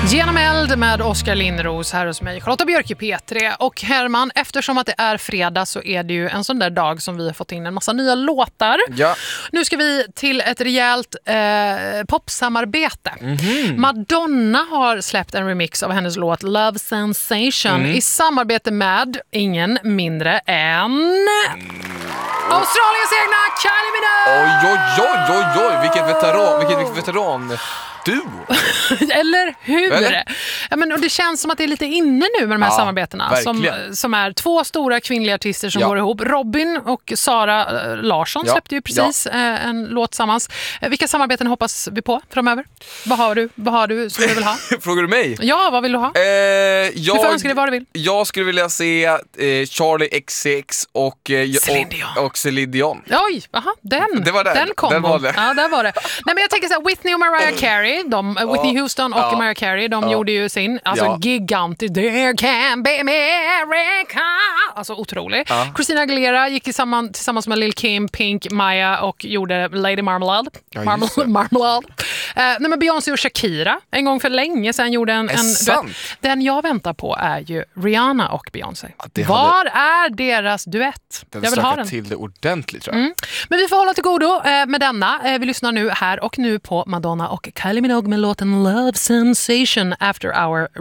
Genom eld med Oskar Lindros här hos mig, Charlotta Björk i P3. Och Herman, eftersom att det är fredag så är det ju en sån där dag som vi har fått in en massa nya låtar. Ja. Nu ska vi till ett rejält popsamarbete. Madonna har släppt en remix av hennes låt Love Sensation i samarbete med ingen mindre än Australiens egna Kylie Minogue. Oj, vilket veteran. Du. Eller hur? Eller? Ja, men, och det känns som att det är lite inne nu med de här samarbetena som är två stora kvinnliga artister som går ihop. Robin och Sara Larsson släppte ju precis en låt tillsammans. Vilka samarbeten hoppas vi på framöver? Vad har du som du vill ha? Frågar du mig? Ja, vad vill du ha? Du får önska dig vad du vill. Jag skulle vilja se Charlie XCX och Celine Dion. Oj, den. Det var den. Den kom. Den var det. Ja, där var det. Nej, men jag tänker så här, Whitney och Mariah Carey, Whitney Houston och Mariah Carey, de gjorde ju sin gigantisk There Can Be America. Alltså otrolig. Christina Aguilera gick tillsammans med Lil Kim, Pink, Maya och gjorde Lady Marmalade. Marmalade. Nej, men Beyoncé och Shakira en gång för länge sedan gjorde en duett. Den jag väntar på är ju Rihanna och Beyoncé. Var är deras duett? Den jag vill ha den. till det ordentligt, tror jag. Men vi får hålla till godo med denna. Vi lyssnar nu här och nu på Madonna och Kylie Minogue med låten Love Sensation After Our